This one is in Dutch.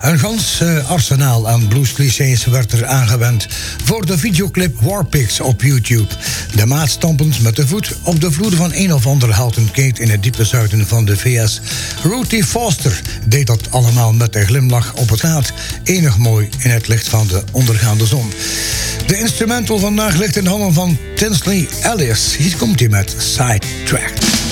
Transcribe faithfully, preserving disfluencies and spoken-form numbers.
Een gans uh, arsenaal aan bluesclichés werd er aangewend voor de videoclip Warpigs op YouTube. De maat stampend met de voet op de vloer van een of ander houten keet in het diepe zuiden van de V S. Ruthie Foster deed dat allemaal met een glimlach op het gelaat. Enig mooi in het licht van de ondergaande zon. De instrumental vandaag ligt in de handen van Tinsley Ellis. Hier komt hij met Sidetracked.